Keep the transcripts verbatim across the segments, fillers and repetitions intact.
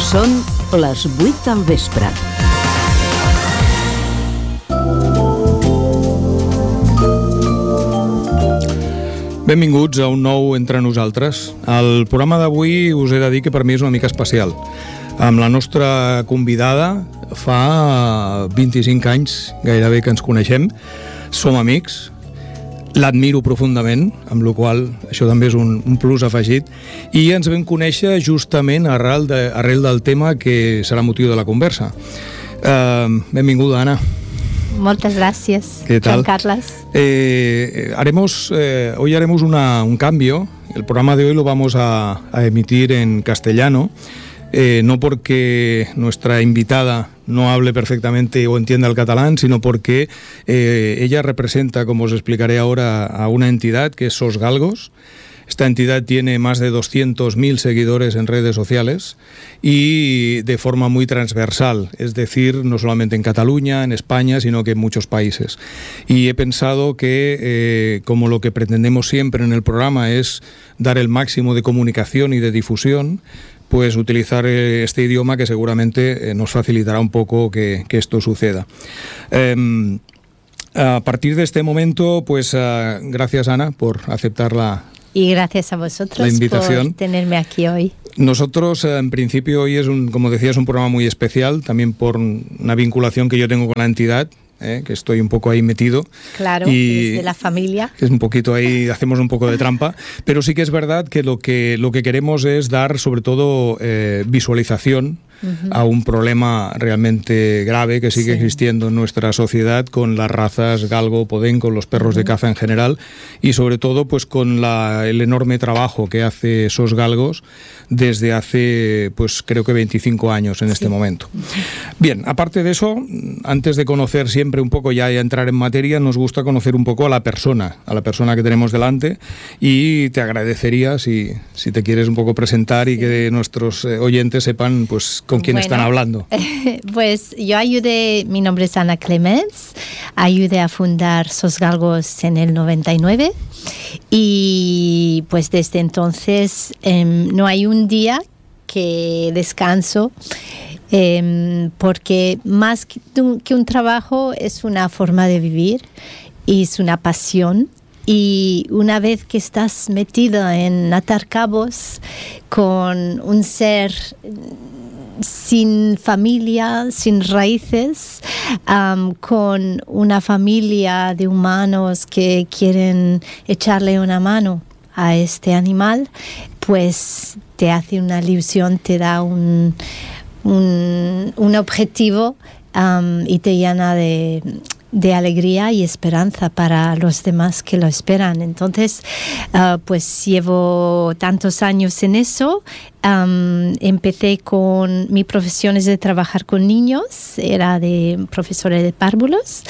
Són les vuit del vespre. Benvinguts a un nou Entre Nosaltres. El programa d'avui us he de dir que per mi és una mica especial. Amb la nostra convidada fa vint-i-cinc anys gairebé que ens coneixem, som amics, l'admiro profundament, amb la qual cosa això també és un, un plus afegit, i ens vam conèixer justament arrel, de, arrel del tema que serà motiu de la conversa. Uh, benvinguda, Ana. Muchas gracias, ¿Qué tal? Juan Carlos. Eh, haremos, eh, hoy haremos una, un cambio. El programa de hoy lo vamos a, a emitir en castellano, eh, no porque nuestra invitada no hable perfectamente o entienda el catalán, sino porque eh, ella representa, como os explicaré ahora, a una entidad que es Sos Galgos. Esta entidad tiene más de doscientos mil seguidores en redes sociales y de forma muy transversal, es decir, no solamente en Cataluña, en España, sino que en muchos países. Y he pensado que, eh, como lo que pretendemos siempre en el programa es dar el máximo de comunicación y de difusión, pues utilizar este idioma que seguramente nos facilitará un poco que, que esto suceda. Eh, a partir de este momento, pues uh, gracias, Ana, por aceptar la Y gracias a vosotros la invitación. por tenerme aquí hoy. Nosotros, en principio, hoy es, un, como decía, es un programa muy especial, también por una vinculación que yo tengo con la entidad, eh, que estoy un poco ahí metido. Claro, y desde la familia. Es un poquito ahí, hacemos un poco de trampa, pero sí que es verdad que lo que, lo que queremos es dar, sobre todo, eh, visualización Uh-huh. a un problema realmente grave que sigue sí. existiendo en nuestra sociedad con las razas galgo, podenco, los perros uh-huh. de caza en general, y sobre todo pues con la, el enorme trabajo que hace Sos Galgos desde hace pues creo que veinticinco años en sí. este momento. Uh-huh. Bien, aparte de eso, antes de conocer siempre un poco ya y entrar en materia, nos gusta conocer un poco a la persona, a la persona que tenemos delante, y te agradecería si, si te quieres un poco presentar y sí. que nuestros eh, oyentes sepan pues con quién bueno, están hablando. Pues yo ayudé, mi nombre es Ana Clements, ayudé a fundar Sos Galgos en el noventa y nueve y pues desde entonces eh, no hay un día que descanso eh, porque más que un, que un trabajo es una forma de vivir y es una pasión. Y una vez que estás metido en atar cabos con un ser sin familia, sin raíces, um, con una familia de humanos que quieren echarle una mano a este animal, pues te hace una ilusión, te da un, un, un objetivo um, y te llena de... de alegría y esperanza para los demás que lo esperan. Entonces, uh, pues llevo tantos años en eso. Um, empecé con mi profesión es de trabajar con niños, era de profesora de párvulos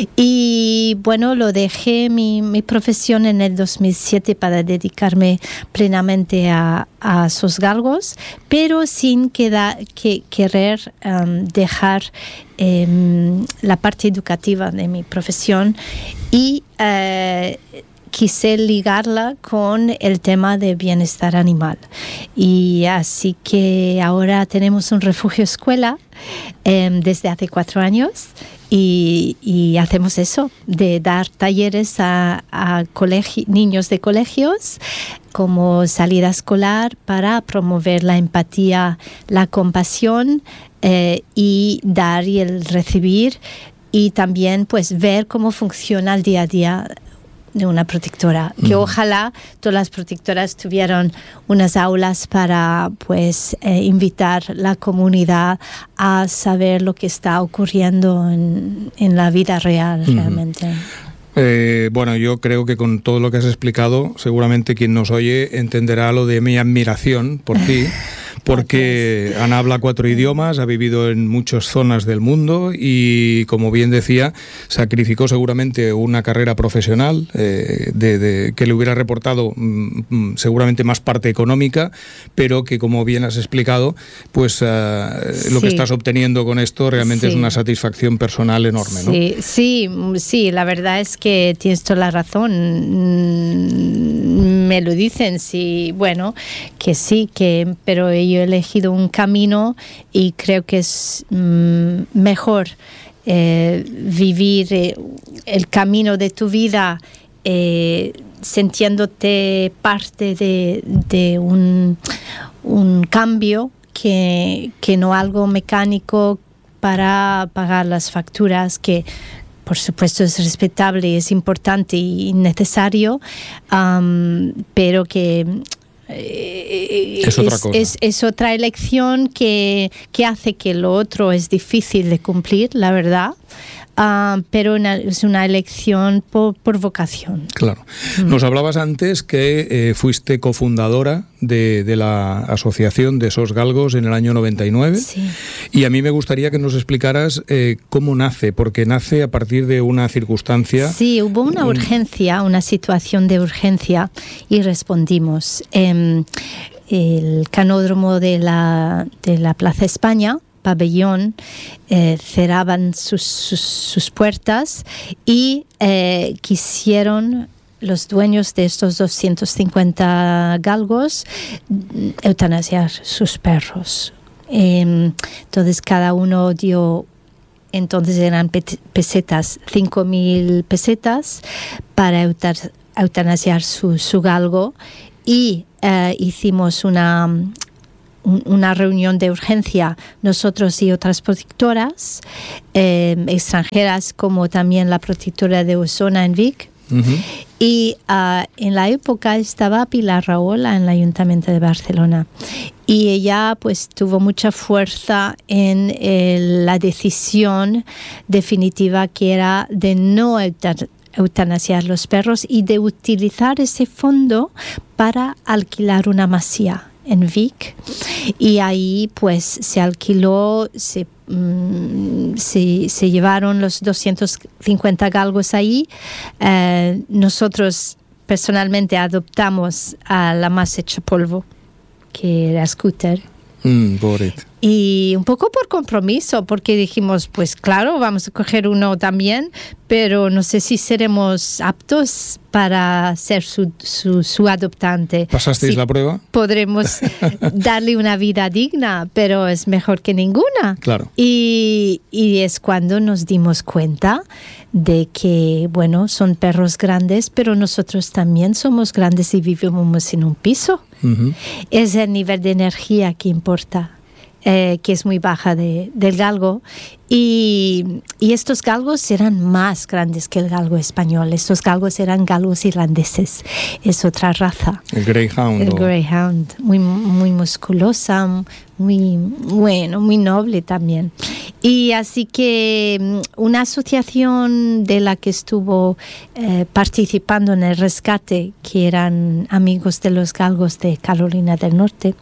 y bueno, lo dejé mi, mi profesión en el dos mil siete para dedicarme plenamente a, a Sos Galgos, pero sin queda, que, querer um, dejar um, la parte educativa de mi profesión y uh, quise ligarla con el tema de bienestar animal. Y así que ahora tenemos un refugio escuela eh, desde hace cuatro años y, y hacemos eso, de dar talleres a, a colegi- niños de colegios como salida escolar para promover la empatía, la compasión eh, y dar y el recibir y también pues ver cómo funciona el día a día de una protectora, que uh-huh. ojalá todas las protectoras tuvieran unas aulas para pues eh, invitar la comunidad a saber lo que está ocurriendo en, en la vida real uh-huh. realmente. Eh, bueno, yo creo que con todo lo que has explicado, seguramente quien nos oye entenderá lo de mi admiración por ti, porque Ana habla cuatro idiomas, ha vivido en muchas zonas del mundo y, como bien decía, sacrificó seguramente una carrera profesional eh, de, de, que le hubiera reportado mm, seguramente más parte económica, pero que, como bien has explicado, pues uh, sí. lo que estás obteniendo con esto realmente sí. es una satisfacción personal enorme, ¿no? Sí, sí, sí, la verdad es que tienes toda la razón. me lo dicen, sí, bueno, que sí, que, pero yo he elegido un camino y creo que es mm, mejor eh, vivir eh, el camino de tu vida eh, sintiéndote parte de, de un, un cambio que, que no algo mecánico para pagar las facturas, que por supuesto es respetable, es importante y necesario, um, pero que eh, es, otra cosa. Es, es otra elección que, que hace que lo otro es difícil de cumplir, la verdad. Uh, pero una, es una elección por, por vocación. Claro. Mm. Nos hablabas antes que eh, fuiste cofundadora de, de la asociación de Sos Galgos en el año noventa y nueve. Sí. Y a mí me gustaría que nos explicaras eh, cómo nace, porque nace a partir de una circunstancia. Sí, hubo una urgencia, una situación de urgencia y respondimos. Eh, el canódromo de la, de la Plaza España, pabellón, eh, cerraban sus, sus, sus puertas y eh, quisieron los dueños de estos doscientos cincuenta galgos eutanasiar sus perros. Eh, entonces cada uno dio, entonces eran pesetas, cinco mil pesetas para eutar, eutanasiar su, su galgo y eh, hicimos una... una reunión de urgencia, nosotros y otras protectoras eh, extranjeras, como también la protectora de Osona en Vic. Uh-huh. Y uh, en la época estaba Pilar Rahola en el Ayuntamiento de Barcelona. Y ella pues tuvo mucha fuerza en el, la decisión definitiva que era de no eutar, eutanasiar los perros y de utilizar ese fondo para alquilar una masía en Vic, y ahí pues se alquiló, se, mm, se, se llevaron los doscientos cincuenta galgos ahí. Eh, nosotros personalmente adoptamos a la más hecha polvo, que era Scooter. Mm, pobrecito. Y un poco por compromiso, porque dijimos, pues claro, vamos a coger uno también, pero no sé si seremos aptos para ser su, su, su adoptante. ¿Pasasteis sí, la prueba? Podremos darle una vida digna, pero es mejor que ninguna. Claro. Y, y es cuando nos dimos cuenta de que, bueno, son perros grandes, pero nosotros también somos grandes y vivimos en un piso. Uh-huh. Es el nivel de energía que importa. Eh, que es muy baja de, del galgo, y, y estos galgos eran más grandes que el galgo español. Estos galgos eran galgos irlandeses, es otra raza. El Greyhound. El o... Greyhound, muy, muy musculosa, muy bueno, muy noble también. Y así que una asociación de la que estuvo eh, participando en el rescate, que eran amigos de los galgos de Carolina del Norte,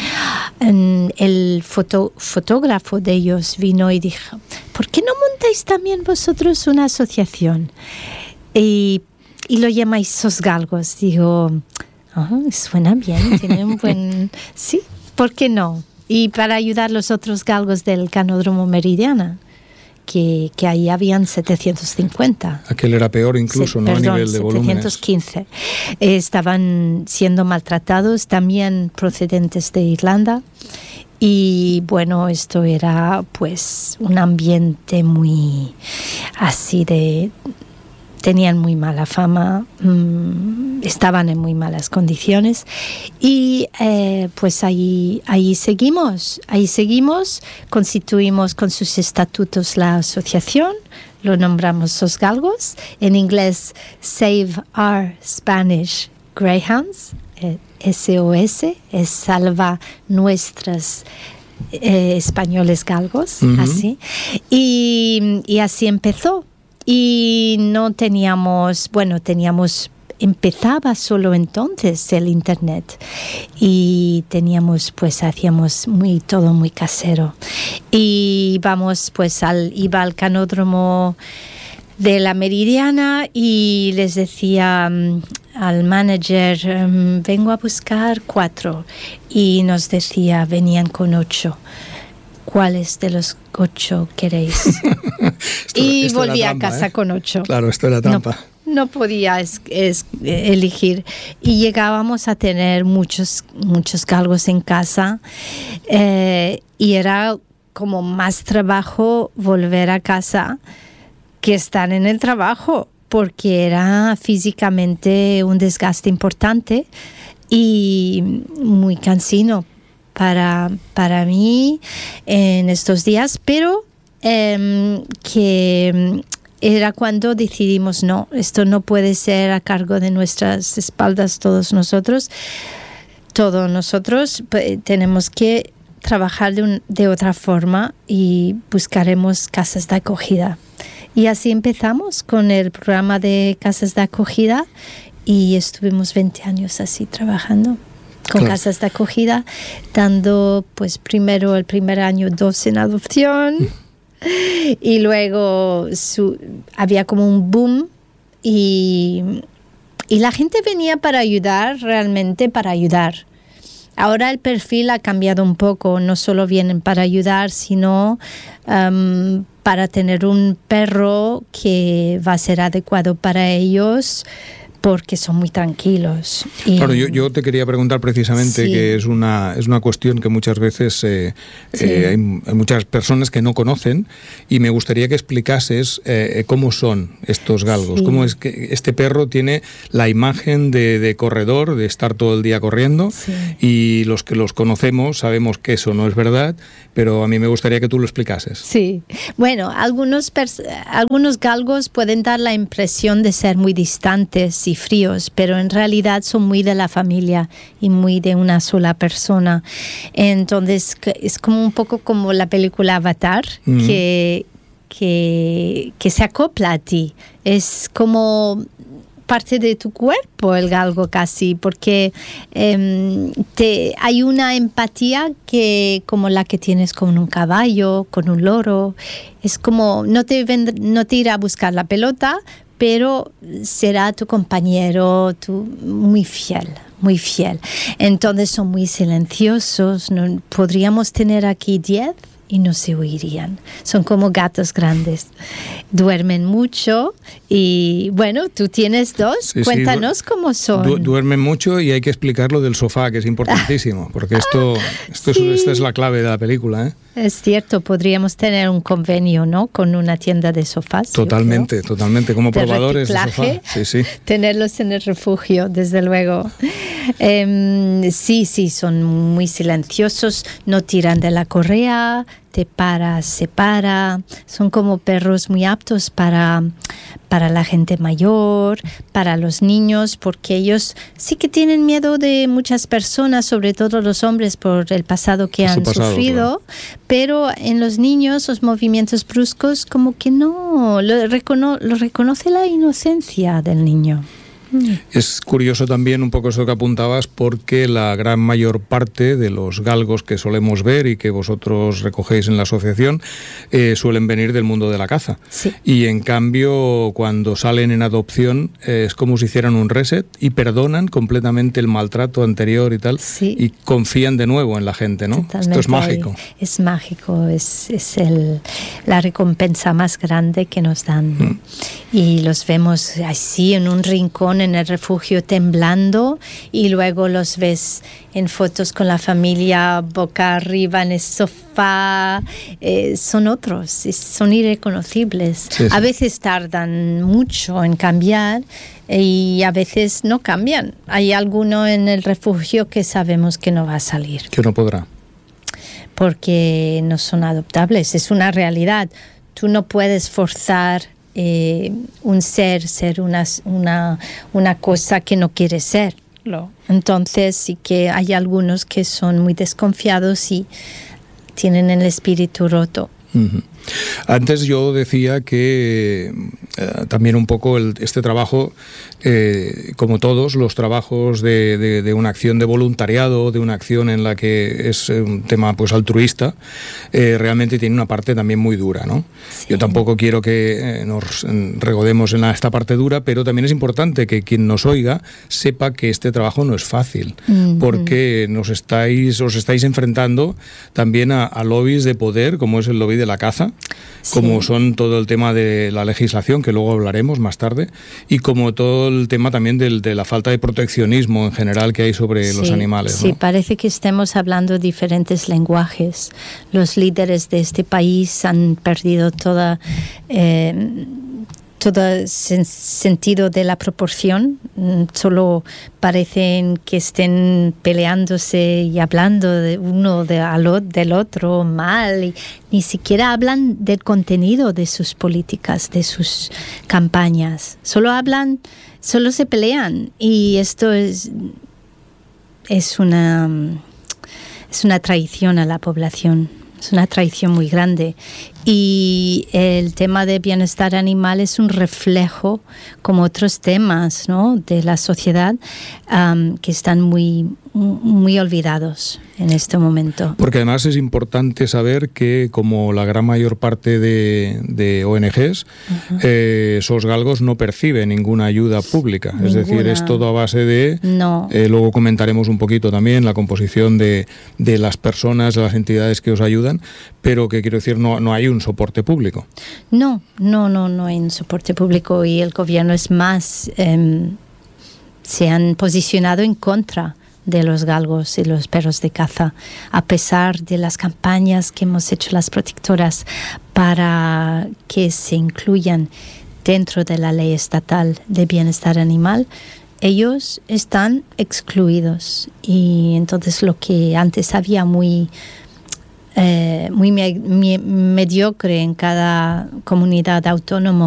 el foto, fotógrafo de ellos vino y dijo, ¿por qué no montáis también vosotros una asociación? Y, y lo llamáis Sos Galgos. Digo, oh, suena bien, tiene un buen... Sí, ¿por qué no? Y para ayudar a los otros galgos del Canódromo Meridiana, que, que ahí habían setecientos cincuenta. Aquel era peor incluso, Se, ¿no? Perdón, a nivel de volúmenes. setecientos quince. Eh, estaban siendo maltratados, también procedentes de Irlanda. Y bueno, esto era pues un ambiente muy así de... Tenían muy mala fama, mmm, estaban en muy malas condiciones y eh, pues ahí, ahí seguimos, ahí seguimos, constituimos con sus estatutos la asociación, lo nombramos Sos Galgos, en inglés Save Our Spanish Greyhounds, eh, S O S, es Salva Nuestras eh, Españoles Galgos, uh-huh. así, y, y así empezó. Y no teníamos, bueno, teníamos, empezaba solo entonces el internet y teníamos, pues hacíamos muy, todo muy casero. Y íbamos, pues al, iba al canódromo de la Meridiana y les decía um, al manager, um, vengo a buscar cuatro, y nos decía, venían con ocho. ¿Cuáles de los ocho queréis? esto, y esto volví trampa, a casa ¿eh? con ocho. Claro, esto era trampa. No, no podía es, es, elegir. Y llegábamos a tener muchos, muchos galgos en casa eh, y era como más trabajo volver a casa que estar en el trabajo, porque era físicamente un desgaste importante y muy cansino para, para mí en estos días, pero eh, que era cuando decidimos, no, esto no puede ser a cargo de nuestras espaldas todos nosotros, todos nosotros pues, tenemos que trabajar de, un, de otra forma y buscaremos casas de acogida. Y así empezamos con el programa de casas de acogida y estuvimos veinte años así trabajando con claro. casas de acogida, dando pues primero el primer año dos en adopción y luego su, había como un boom y, y la gente venía para ayudar, realmente para ayudar. Ahora el perfil ha cambiado un poco, no solo vienen para ayudar, sino um, para tener un perro que va a ser adecuado para ellos, porque son muy tranquilos. Y claro, yo, yo te quería preguntar precisamente sí. que es una, es una cuestión que muchas veces eh, sí. eh, hay, hay muchas personas que no conocen y me gustaría que explicases eh, cómo son estos galgos, sí. cómo es que este perro tiene la imagen de, de corredor, de estar todo el día corriendo sí. y los que los conocemos sabemos que eso no es verdad, pero a mí me gustaría que tú lo explicases. Sí, bueno, algunos, algunos galgos pueden dar la impresión de ser muy distantes y fríos, pero en realidad son muy de la familia y muy de una sola persona. Entonces es como un poco como la película Avatar, mm. que, que, que se acopla a ti. Es como parte de tu cuerpo el galgo casi, porque eh, te, hay una empatía que como la que tienes con un caballo, con un loro. Es como, no te, vend- no te irá a buscar la pelota, pero será tu compañero, tu, muy fiel, muy fiel. Entonces son muy silenciosos, no, podríamos tener aquí diez y no se oirían. Son como gatos grandes. Duermen mucho y, bueno, tú tienes dos. Sí, Cuéntanos sí, du- cómo son. Du- duermen mucho y hay que explicar lo del sofá, que es importantísimo, porque esto, esto sí. es, esta es la clave de la película, ¿eh? Es cierto, podríamos tener un convenio, ¿no? Con una tienda de sofás. Totalmente, totalmente, como de probadores de sofá. Sí, sí. Tenerlos en el refugio, desde luego. eh, sí, sí, son muy silenciosos, no tiran de la correa, te para, se para. Son como perros muy aptos para, para la gente mayor, para los niños, porque ellos sí que tienen miedo de muchas personas, sobre todo los hombres, por el pasado que han pasado, sufrido. Claro. Pero en los niños los movimientos bruscos como que no, lo, recono, lo reconoce la inocencia del niño. Es curioso también un poco eso que apuntabas, porque la gran mayor parte de los galgos que solemos ver y que vosotros recogéis en la asociación eh, suelen venir del mundo de la caza. Sí. Y en cambio, cuando salen en adopción eh, es como si hicieran un reset y perdonan completamente el maltrato anterior y tal, sí. y confían de nuevo en la gente, ¿no? Totalmente. Esto es mágico. Es mágico, es, es el, la recompensa más grande que nos dan. Mm. Y los vemos así en un rincón en el refugio temblando y luego los ves en fotos con la familia boca arriba en el sofá. Eh, son otros, son irreconocibles. Sí, sí. A veces tardan mucho en cambiar y a veces no cambian. Hay alguno en el refugio que sabemos que no va a salir. Que no podrá. Porque no son adoptables, es una realidad. Tú no puedes forzar Eh, un ser, ser una, una, una cosa que no quiere serlo. Entonces sí que hay algunos que son muy desconfiados y tienen el espíritu roto. Uh-huh. Antes yo decía que eh, también un poco el, este trabajo, eh, como todos los trabajos de, de, de una acción de voluntariado, de una acción en la que es un tema pues altruista, eh, realmente tiene una parte también muy dura, ¿no? Sí. Yo tampoco quiero que eh, nos regodemos en la, esta parte dura, pero también es importante que quien nos oiga sepa que este trabajo no es fácil, uh-huh. porque nos estáis, os estáis enfrentando también a, a lobbies de poder, como es el lobby de la caza, sí. como son todo el tema de la legislación, que luego hablaremos más tarde, y como todo el tema también del, de la falta de proteccionismo en general que hay sobre sí, los animales, Sí, ¿no? Parece que estemos hablando diferentes lenguajes. Los líderes de este país han perdido toda... Eh, todo sen- sentido de la proporción, solo parecen que estén peleándose y hablando de uno de, al, del otro mal, y ni siquiera hablan del contenido de sus políticas, de sus campañas, solo hablan, solo se pelean, y esto es, es una, es una traición a la población. Es una traición muy grande, y el tema de bienestar animal es un reflejo, como otros temas, ¿no?, de la sociedad, um, que están muy, muy olvidados en este momento. Porque además es importante saber que, como la gran mayor parte de, de O N Ges, uh-huh. eh, Sos Galgos no percibe ninguna ayuda pública. Ninguna. Es decir, es todo a base de... No. Eh, luego comentaremos un poquito también la composición de, de las personas, de las entidades que os ayudan, pero que quiero decir, no, no hay un soporte público. No, no, no, no hay un soporte público, y el gobierno es más... Eh, se han posicionado en contra de los galgos y los perros de caza, a pesar de las campañas que hemos hecho las protectoras para que se incluyan dentro de la ley estatal de bienestar animal. Ellos están excluidos, y entonces lo que antes había muy eh, muy me- me- mediocre en cada comunidad autónoma